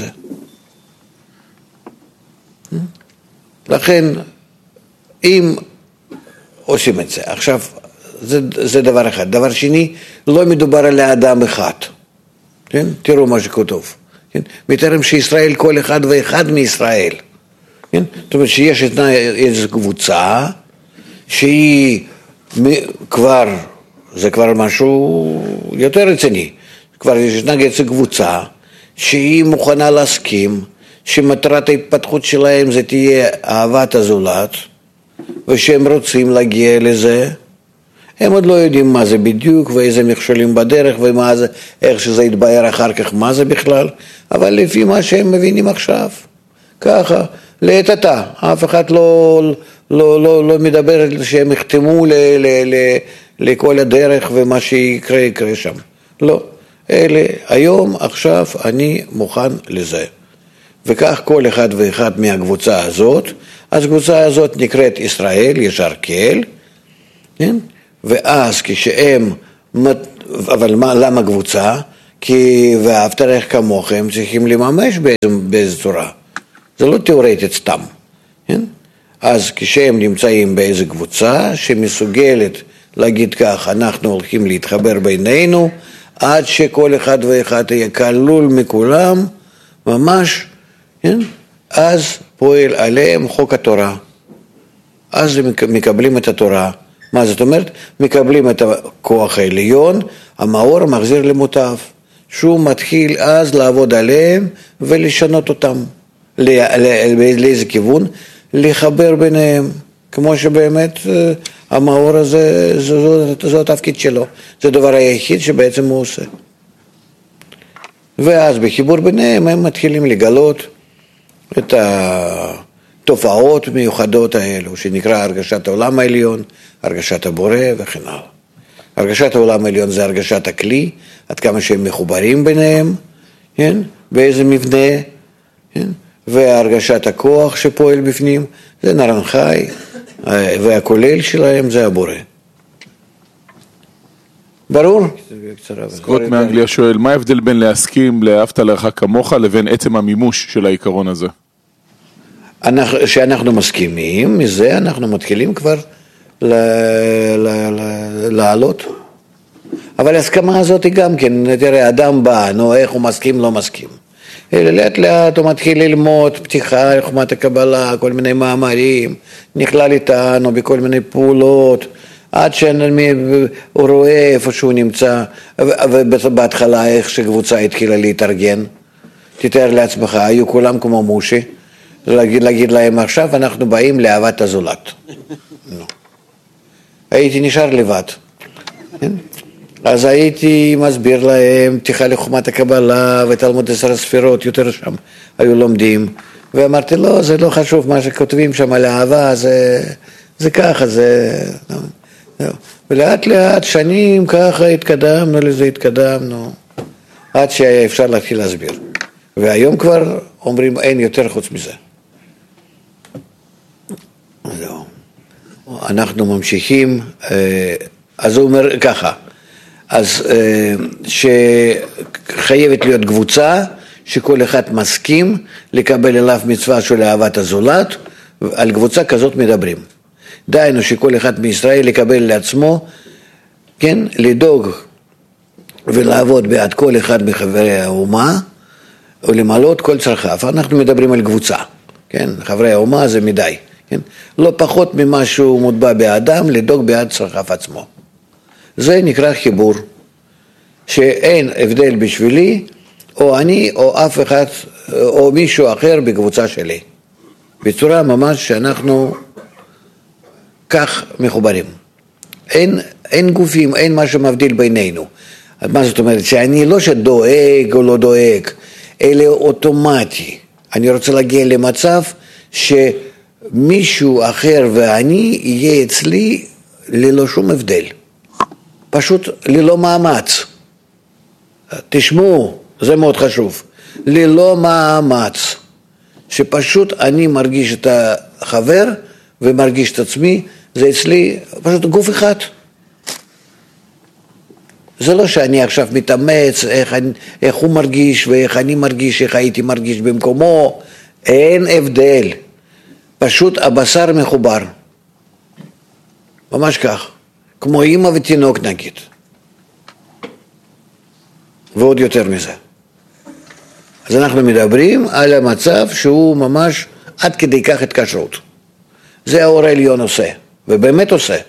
לכן, אם עושים את זה, עכשיו, זה, זה דבר אחד. דבר שני, לא מדובר על האדם אחד. כן? תראו מה שכתוב. כן? בטרם שישראל כל אחד ואחד מישראל. כן? זאת אומרת שיש איזו קבוצה שהיא כבר, זה כבר משהו יותר רציני. כבר יש איזו קבוצה שהיא מוכנה להסכים שמטרת ההתפתחות שלהם זה תהיה אהבת הזולת, ושהם רוצים להגיע לזה. הם עוד לא יודעים מה זה בדיוק, ואיזה מכשולים בדרך, ומה זה, איך שזה יתבהר אחר כך, מה זה בכלל, אבל לפי מה שהם מבינים עכשיו, ככה, לעת עתה, אף אחד לא, לא, לא, לא מדבר שהם יחתמו ל, ל, ל, לכל הדרך, ומה שיקרה יקרה שם. לא, אלה, היום, עכשיו, אני מוכן לזה. וכך כל אחד ואחד מהקבוצה הזאת, אז הקבוצה הזאת נקראת ישראל, ישר קהל, כן? ואז כשהם, אבל מה, למה קבוצה? כי ואהבת לרעך כמוכם צריכים לממש באיזו, באיזו צורה. זה לא תיאורטית סתם. כן? אז כשהם נמצאים באיזו קבוצה שמסוגלת להגיד כך, אנחנו הולכים להתחבר בינינו, עד שכל אחד ואחד יהיה כלול מכולם, ממש, כן? אז פועל עליהם חוק התורה. אז הם מקבלים את התורה. מה זאת אומרת? מקבלים את הכוח העליון, המאור מחזיר למוטב, שהוא מתחיל אז לעבוד עליהם ולשנות אותם. לאיזה כיוון? לחבר ביניהם, כמו שבאמת המאור הזה, זה התפקיד שלו. זה הדבר היחיד שבעצם הוא עושה. ואז בחיבור ביניהם הם מתחילים לגלות את התופעות מיוחדות האלו, שנקרא הרגשת העולם העליון, הרגשת הבורא וכן הלאה. הרגשת העולם העליון זה הרגשת הכלי, עד כמה שהם מחוברים ביניהם, כן? באיזה מבנה, כן? והרגשת הכוח שפועל בפנים, זה נרן חי, והכולל שלהם זה הבורא. ברור? סקוט מאנגליה שואל, מה ההבדל בין להסכים לאהבת לרעך כמוך לבין עצם המימוש של העיקרון הזה? שאנחנו מסכימים, מזה אנחנו מתחילים כבר לעלות. אבל ההסכמה הזאת היא גם כן, תראה, אדם בא, נו, איך הוא מסכים, לא מסכים. לאט לאט הוא מתחיל ללמוד פתיחה, חוכמת הקבלה, כל מיני מאמרים, נכלל איתנו בכל מיני פעולות, עד שהוא רואה איפה שהוא נמצא, ובהתחלה איך שקבוצה התחילה להתארגן. תתאר לעצמך, היו כולם כמו מושי, להגיד, להגיד להם עכשיו אנחנו באים לאהבת הזולת. הייתי נשאר לבד. אז הייתי מסביר להם פתיחה לחוכמת הקבלה ותלמוד עשר הספירות, יותר שם היו לומדים, ואמרתי לא, זה לא חשוב מה שכותבים שם על האהבה, זה, זה ככה, זה... ולאט לאט שנים ככה התקדמנו לזה, התקדמנו, עד שהיה אפשר להתחיל להסביר. והיום כבר אומרים אין יותר חוץ מזה. לא. אנחנו ממשיכים, אז הוא אומר ככה, אז שחייבת להיות קבוצה שכל אחד מסכים לקבל אליו מצווה של אהבת הזולת, על קבוצה כזאת מדברים. דיינו שכל אחד מישראל יקבל לעצמו, כן, לדאוג ולעבוד בעד כל אחד מחברי האומה ולמלות כל צרכיו. אנחנו מדברים על קבוצה, כן, חברי האומה זה מדי, כן, לא פחות ממה שהוא מוטבע באדם, לדאוג בעד צרכיו עצמו. זה נקרא חיבור, שאין הבדל בשבילי, או אני או אף אחד, או מישהו אחר בקבוצה שלי. בצורה ממש שאנחנו כך מחוברים. אין, אין גופים, אין משהו מבדיל בינינו. מה זאת אומרת? שאני לא שדואג או לא דואג, אלא אוטומטי. אני רוצה להגיע למצב שמישהו אחר ואני יהיה אצלי ללא שום הבדל. פשוט ללא מאמץ. תשמעו, זה מאוד חשוב. ללא מאמץ. שפשוט אני מרגיש את החבר ומרגיש את עצמי, זה אצלי פשוט גוף אחד. זה לא שאני עכשיו מתאמץ, איך, איך הוא מרגיש ואיך אני מרגיש, איך הייתי מרגיש במקומו, אין הבדל. פשוט הבשר מחובר. ממש כך. כמו אמא ותינוק נגיד. ועוד יותר מזה. אז אנחנו מדברים על המצב שהוא ממש עד כדי כך התקשרות. זה האור העליון עושה, ובאמת עושה.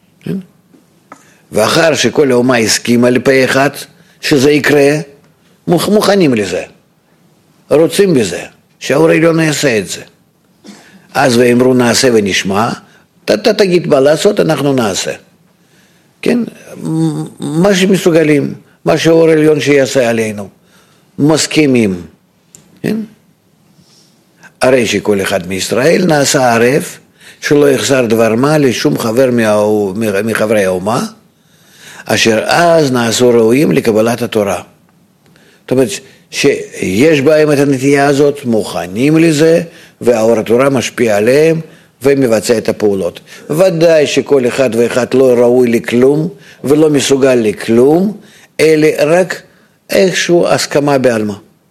ואחר שכל האומה הסכימה לפה אחד שזה יקרה, מוכנים לזה. רוצים בזה, שהאור העליון יעשה את זה. אז ואמרו נעשה ונשמע, אתה תגיד מה לעשות, אנחנו נעשה. כן? מה שמסוגלים, מה שהאור העליון שיעשה עלינו. מסכימים, כן? הרי שכל אחד מישראל נעשה ערב שלא יחסר דבר מה לשום חבר מחברי האומה, אשר אז נעשו ראויים לקבלת התורה. זאת אומרת שיש בהם את הנטייה הזאת, מוכנים לזה, והאור התורה משפיע עליהם ומבצע את הפעולות. ודאי שכל אחד ואחד לא ראוי לכלום ולא מסוגל לכלום, אלא רק איכשהו הסכמה בעלמא.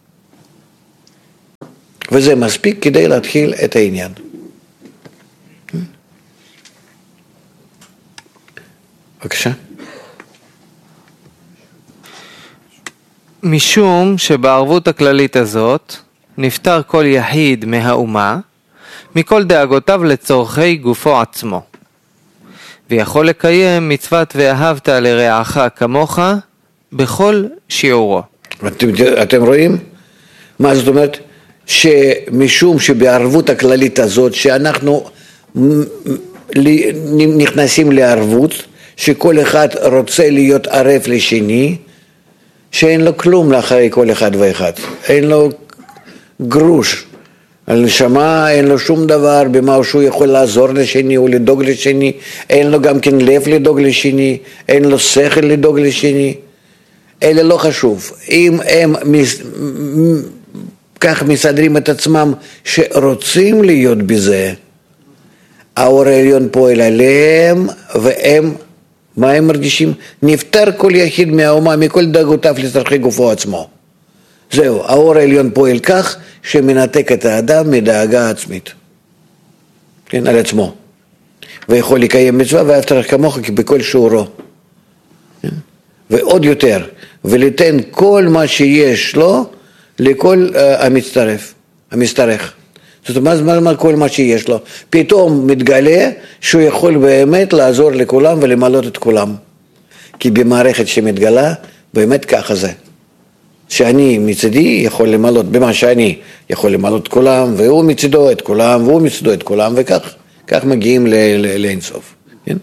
וזה מספיק כדי להתחיל את העניין. בבקשה. משום שבערבות הכללית הזאת נפטר כל יחיד מהאומה מכל דאגותיו לצורכי גופו עצמו, ויכול לקיים מצוות ואהבת לרעך כמוך בכל שיעורו. אתם, אתם רואים? מה זאת אומרת? שמשום שבערבות הכללית הזאת שאנחנו נכנסים לערבות, שכל אחד רוצה להיות ערב לשני, שאין לו כלום לאחרי כל אחד ואחד, אין לו גרוש, על נשמה אין לו שום דבר במה שהוא יכול לעזור לשני או לדאוג לשני, אין לו גם כן לב לדאוג לשני, אין לו שכל לדאוג לשני, אלה לא חשוב. אם הם מס... כך מסדרים את עצמם שרוצים להיות בזה, האור העליון פועל עליהם, והם, מה הם מרגישים? נפטר כל יחיד מהאומה מכל דאגותיו לצרכי גופו עצמו. זהו, האור העליון פועל כך שמנתק את האדם מדאגה עצמית, כן, על עצמו, ויכול לקיים מצווה ואהבת לרעך כמוך בכל שיעורו, כן? ועוד יותר, וליתן כל מה שיש לו לכל uh, המצטרף, המצטרך. זאת אומרת, מה, מה כל מה שיש לו? פתאום מתגלה שהוא יכול באמת לעזור לכולם ולמלות את כולם. כי במערכת שמתגלה, באמת ככה זה. שאני מצדי יכול למלות, במה שאני יכול למלות את כולם, והוא מצדו את כולם, והוא מצדו את כולם, וכך כך מגיעים לאינסוף. כן?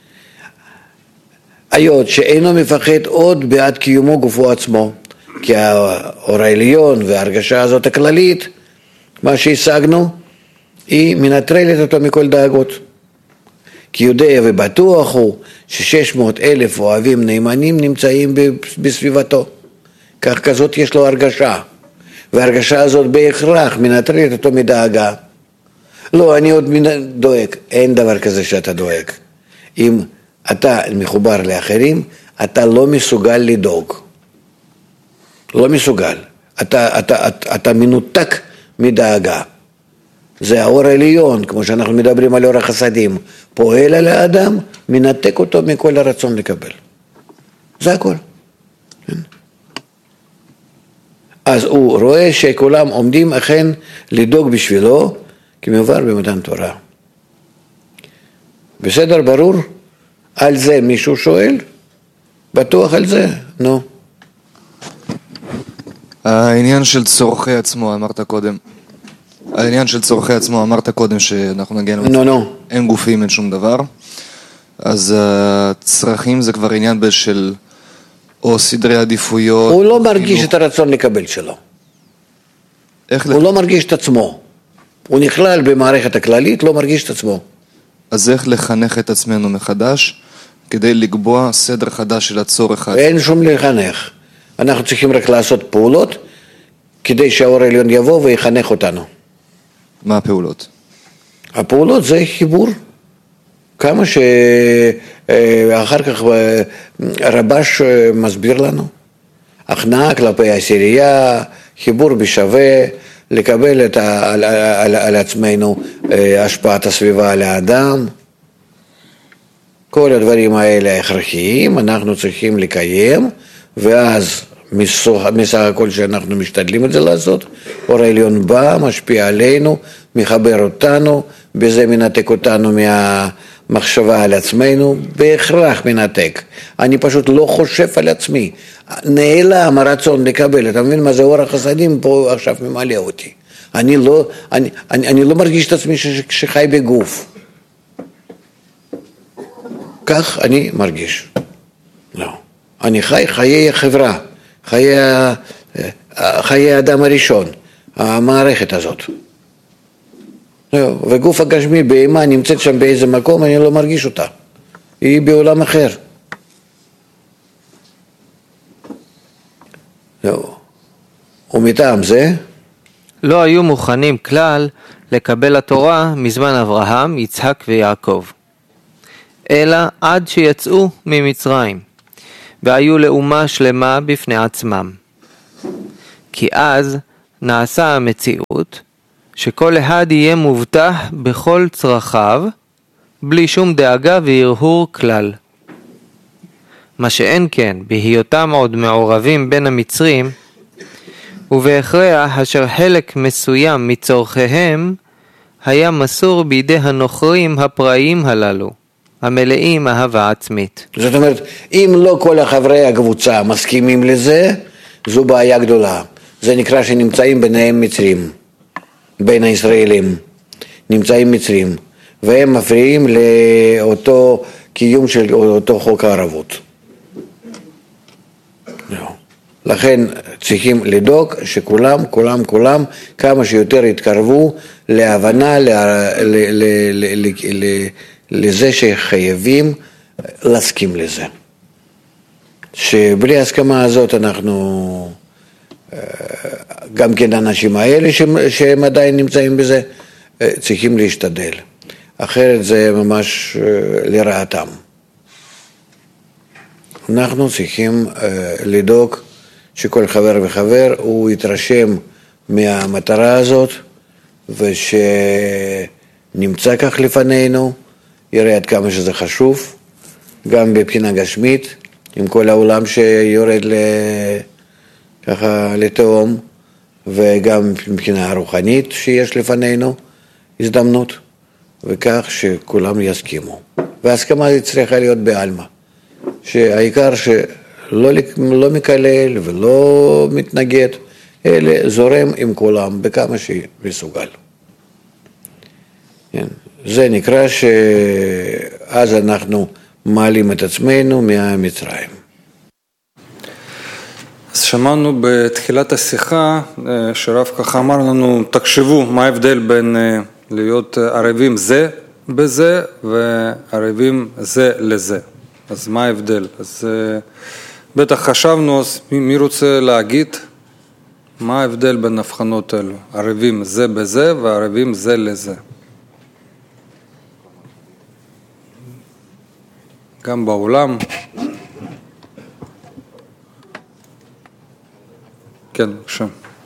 היות שאינו מפחד עוד בעד קיומו גופו עצמו, כי האור העליון וההרגשה הזאת הכללית, מה שהשגנו, היא מנטרלת אותו מכל דאגות. כי יודע ובטוח הוא ש-שש מאות אלף אוהבים נאמנים נמצאים בסביבתו. כך כזאת יש לו הרגשה, וההרגשה הזאת בהכרח מנטרלת אותו מדאגה. לא, אני עוד דואג, אין דבר כזה שאתה דואג. אם אתה מחובר לאחרים, אתה לא מסוגל לדאוג. לא מסוגל. אתה, אתה, אתה, אתה מנותק מדאגה. זה האור העליון, כמו שאנחנו מדברים על אור החסדים. פועל על האדם, מנתק אותו מכל הרצון לקבל. זה הכל. אז הוא רואה שכולם עומדים אכן לדאוג בשבילו, כמובן במתן תורה. בסדר, ברור? על זה מישהו שואל? בטוח על זה? נו. העניין של צורכי עצמו, אמרת קודם. העניין של צורכי עצמו, אמרת קודם שאנחנו נגיע... נו, נו. אין גופים, אין שום דבר. אז הצרכים זה כבר עניין של... או סדרי עדיפויות... הוא לא מרגיש את הרצון לקבל שלו. הוא לא מרגיש את עצמו. הוא נכלל במערכת הכללית, לא מרגיש את עצמו. אז איך לחנך את עצמנו מחדש, כדי לקבוע סדר חדש של הצורך? אין שום לחנך. אנחנו צריכים רק לעשות פעולות, כדי שהאור העליון יבוא ויחנך אותנו. מה הפעולות? הפעולות זה חיבור. כמה שאחר כך רבש מסביר לנו. הכנעה כלפי העשירייה, חיבור בשווה, לקבל את ה, על, על, על עצמנו השפעת הסביבה על האדם. כל הדברים האלה הכרחיים, אנחנו צריכים לקיים, ואז מסך הכל שאנחנו משתדלים את זה לעשות, אור העליון בא, משפיע עלינו, מחבר אותנו, בזה מנתק אותנו מהמחשבה על עצמנו, בהכרח מנתק. אני פשוט לא חושב על עצמי. נעלם הרצון לקבל, אתה מבין מה זה אור החסדים פה עכשיו ממלא אותי. אני לא, אני, אני, אני לא מרגיש את עצמי ש, שחי בגוף. כך אני מרגיש. לא. אני חי חיי החברה, חיי, חיי האדם הראשון, המערכת הזאת. לא. וגוף הגשמי, בהמה נמצאת שם באיזה מקום, אני לא מרגיש אותה. היא בעולם אחר. לא. ומטעם זה? לא היו מוכנים כלל לקבל התורה מזמן אברהם, יצחק ויעקב, אלא עד שיצאו ממצרים, והיו לאומה שלמה בפני עצמם. כי אז נעשה המציאות שכל אחד יהיה מובטח בכל צרכיו, בלי שום דאגה והרהור כלל. מה שאין כן, בהיותם עוד מעורבים בין המצרים, ובהכרח אשר חלק מסוים מצורכיהם היה מסור בידי הנוכרים הפראיים הללו, המלאים אהבה עצמית. זאת אומרת, אם לא כל החברי הקבוצה מסכימים לזה, זו בעיה גדולה. זה נקרא שנמצאים ביניהם מצרים, בין הישראלים, נמצאים מצרים, והם מפריעים לאותו קיום של אותו חוק הערבות. לכן צריכים לדאוג שכולם, כולם, כולם, כמה שיותר יתקרבו להבנה, ל, ל, ל, ל, ל, לזה שחייבים להסכים לזה. שבלי ההסכמה הזאת אנחנו, גם כן האנשים האלה שהם עדיין נמצאים בזה, צריכים להשתדל. אחרת זה ממש לרעתם. אנחנו צריכים לדאוג שכל חבר וחבר הוא יתרשם מהמטרה הזאת, ושנמצא כך לפנינו, יראה עד כמה שזה חשוב, גם בבחינה גשמית, עם כל העולם שיורד ככה לתהום, וגם מבחינה רוחנית שיש לפנינו הזדמנות, וכך שכולם יסכימו. וההסכמה צריכה להיות בעלמא, שהעיקר ש... לא, לא מקלל ולא מתנגד, אלא זורם עם כולם בכמה שמסוגל. זה נקרא שאז אנחנו מעלים את עצמנו מהמצרים. אז שמענו בתחילת השיחה שרב ככה אמר לנו, תחשבו מה ההבדל בין להיות ערבים זה בזה וערבים זה לזה. אז מה ההבדל? אז בטח חשבנו, אז מי רוצה להגיד מה ההבדל בין הבחנות האלו? ערבים זה בזה וערבים זה לזה. גם בעולם. כן, בבקשה.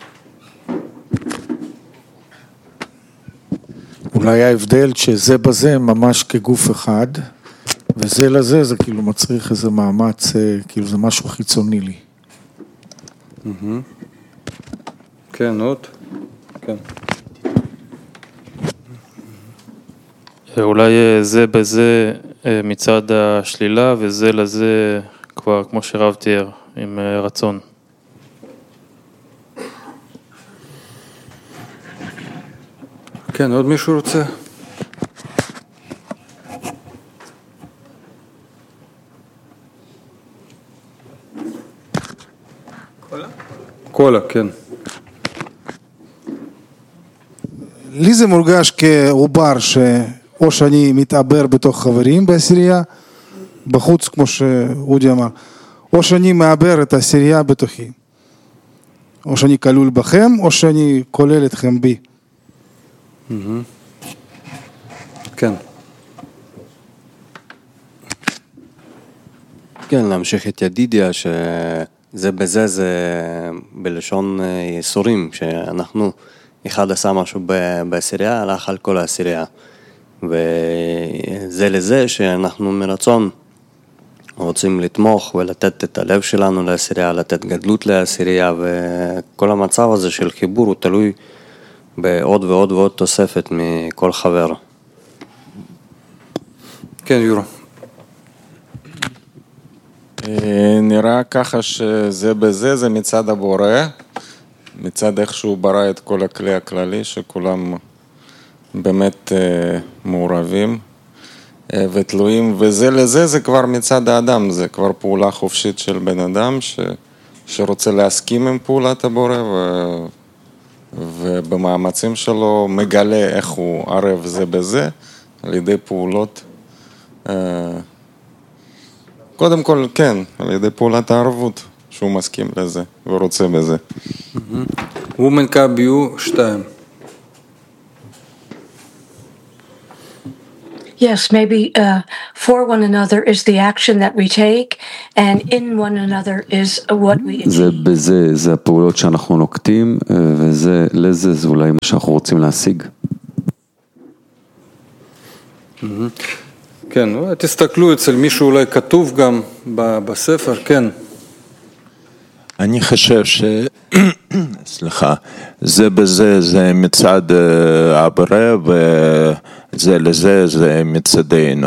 אולי ההבדל שזה בזה ממש כגוף אחד, וזה לזה זה כאילו מצריך איזה מאמץ, כאילו זה משהו חיצוני לי. כן, עוד? כן. אולי זה בזה מצד השלילה, וזה לזה כבר כמו שרב תיאר, עם רצון. כן, עוד מישהו רוצה? קולה? קולה, כן. לי זה מורגש כעובר שאו שאני מתעבר בתוך חברים בעשירייה, בחוץ כמו שאודי אמר, או שאני מעבר את העשירייה בתוכי. או שאני כלול בכם, או שאני כולל אתכם בי. כן. כן, להמשיך את ידידיה, שזה בזה זה בלשון יסורים, שאנחנו, אחד עשה משהו בעשירייה, הלך על כל העשירייה. וזה לזה שאנחנו מרצון רוצים לתמוך ולתת את הלב שלנו לעשירייה, לתת גדלות לעשירייה, וכל המצב הזה של חיבור הוא תלוי בעוד ועוד ועוד תוספת מכל חבר. כן, יורו. נראה ככה שזה בזה, זה מצד הבורא, מצד איך שהוא ברא את כל הכלי הכללי, שכולם באמת מעורבים ותלויים, וזה לזה זה כבר מצד האדם, זה כבר פעולה חופשית של בן אדם ש... שרוצה להסכים עם פעולת הבורא ו... ובמאמצים שלו מגלה איך הוא ערב זה בזה, על ידי פעולות, קודם כל כן, על ידי פעולת הערבות, שהוא מסכים לזה ורוצה בזה. וומן קאביו שתיים. Yes, maybe uh, for one another is the action that we take, and in one another is what we achieve. זה בזה, זה הפעולות שאנחנו נוקטים, וזה לזה, זה אולי מה שאנחנו רוצים להשיג. כן, תסתכלו אצל מישהו אולי כתוב גם בספר, כן. אני חושב ש... סליחה, זה בזה, זה מצד הבורא, וזה לזה, זה מצדנו.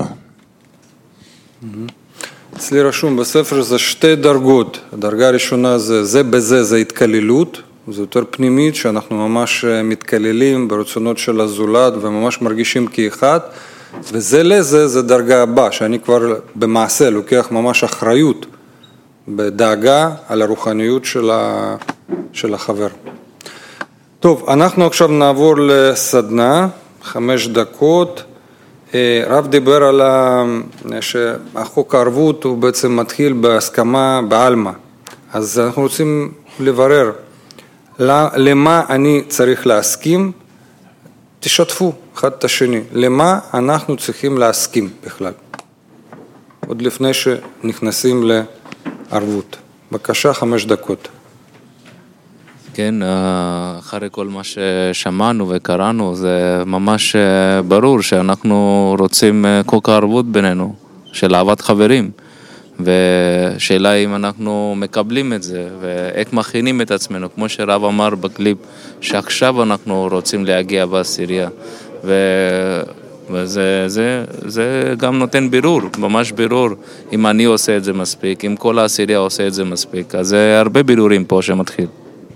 אצלי רשום בספר זה שתי דרגות. הדרגה הראשונה זה זה בזה, זה התקללות, זה יותר פנימית, שאנחנו ממש מתקללים ברצונות של הזולת, וממש מרגישים כאחד, וזה לזה, זה דרגה הבאה, שאני כבר במעשה לוקח ממש אחריות, בדאגה על הרוחניות של, ה... של החבר. טוב, אנחנו עכשיו נעבור לסדנה, חמש דקות. רב דיבר על ה... שהחוק הערבות הוא בעצם מתחיל בהסכמה בעלמא. אז אנחנו רוצים לברר למה אני צריך להסכים, תשתפו אחד את השני, למה אנחנו צריכים להסכים בכלל, עוד לפני שנכנסים לערבות. בבקשה, חמש דקות. כן, אחרי כל מה ששמענו וקראנו, זה ממש ברור שאנחנו רוצים חוק הערבות בינינו, של אהבת חברים, ושאלה אם אנחנו מקבלים את זה, ואיך מכינים את עצמנו, כמו שרב אמר בקליפ, שעכשיו אנחנו רוצים להגיע בעשירייה, ו... וזה זה, זה גם נותן בירור, ממש בירור, אם אני עושה את זה מספיק, אם כל העשירייה עושה את זה מספיק, אז זה הרבה בירורים פה שמתחיל.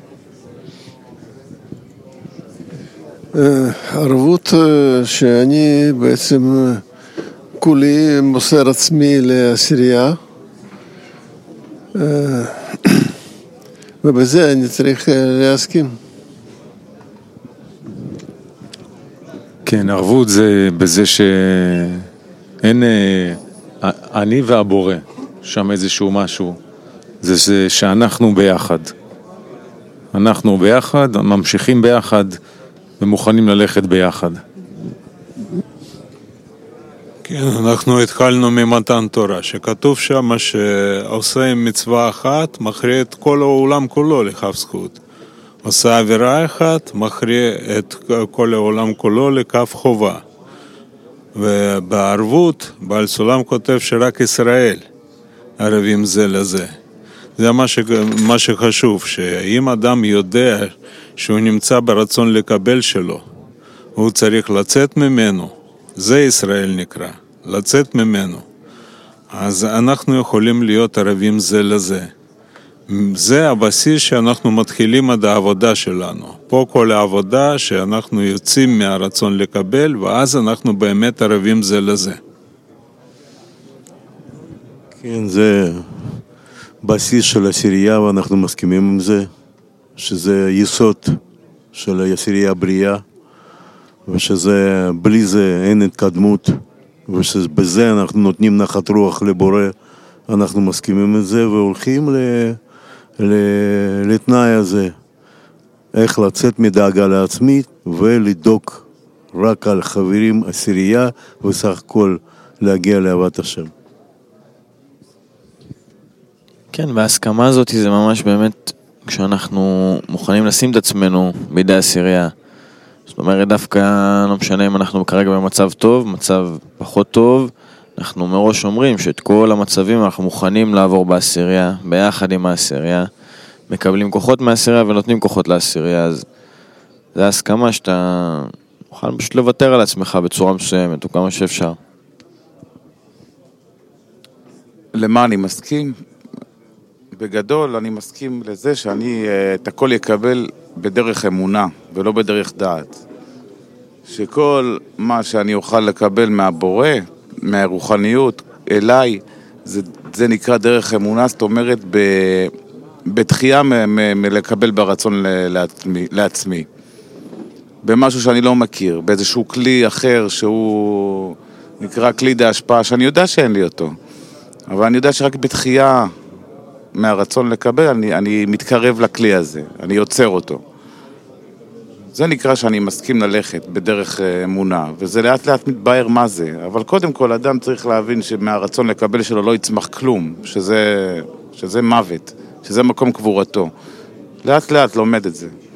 ערבות שאני בעצם כולי מוסר עצמי לעשירייה, ובזה אני צריך להסכים. כן, ערבות זה בזה שאין, אני והבורא, שם איזשהו משהו, זה, זה שאנחנו ביחד. אנחנו ביחד, ממשיכים ביחד ומוכנים ללכת ביחד. כן, אנחנו התחלנו ממתן תורה, שכתוב שם שעושה עם מצווה אחת, מכריע את כל העולם כולו לכף זכות. עושה עבירה אחת, מכריע את כל העולם כולו לכף חובה. ובערבות, בעל סולם כותב שרק ישראל ערבים זה לזה. זה מה, ש... מה שחשוב, שאם אדם יודע שהוא נמצא ברצון לקבל שלו, הוא צריך לצאת ממנו, זה ישראל נקרא, לצאת ממנו. אז אנחנו יכולים להיות ערבים זה לזה. זה הבסיס שאנחנו מתחילים עד העבודה שלנו. פה כל העבודה שאנחנו יוצאים מהרצון לקבל, ואז אנחנו באמת ערבים זה לזה. כן, זה בסיס של עשירייה, ואנחנו מסכימים עם זה, שזה יסוד של עשירייה בריאה, ושזה, בלי זה אין התקדמות, ושבזה אנחנו נותנים נחת רוח לבורא, אנחנו מסכימים עם זה, והולכים ל... לתנאי הזה, איך לצאת מדאגה לעצמית ולדאוג רק על חברים עשירייה וסך הכל להגיע לאהבת השם. כן, וההסכמה הזאת זה ממש באמת כשאנחנו מוכנים לשים את עצמנו בידי עשירייה. זאת אומרת דווקא לא משנה אם אנחנו כרגע במצב טוב, מצב פחות טוב, אנחנו מראש אומרים שאת כל המצבים אנחנו מוכנים לעבור בעשירייה, ביחד עם העשירייה, מקבלים כוחות מהעשירייה ונותנים כוחות לעשירייה, אז זה ההסכמה שאתה מוכן פשוט לוותר על עצמך בצורה מסוימת, או כמה שאפשר. למה אני מסכים? בגדול אני מסכים לזה שאני את הכל יקבל בדרך אמונה ולא בדרך דעת. שכל מה שאני אוכל לקבל מהבורא, מהרוחניות אליי, זה, זה נקרא דרך אמונה, זאת אומרת ב, בתחייה מלקבל ברצון לעצמי, לעצמי. במשהו שאני לא מכיר, באיזשהו כלי אחר שהוא נקרא כלי דה השפעה, שאני יודע שאין לי אותו. אבל אני יודע שרק בתחייה מהרצון לקבל, אני, אני מתקרב לכלי הזה, אני יוצר אותו. זה נקרא שאני מסכים ללכת בדרך אמונה, וזה לאט לאט מתבהר מה זה. אבל קודם כל, אדם צריך להבין שמהרצון לקבל שלו לא יצמח כלום, שזה, שזה מוות, שזה מקום קבורתו. לאט לאט לומד את זה.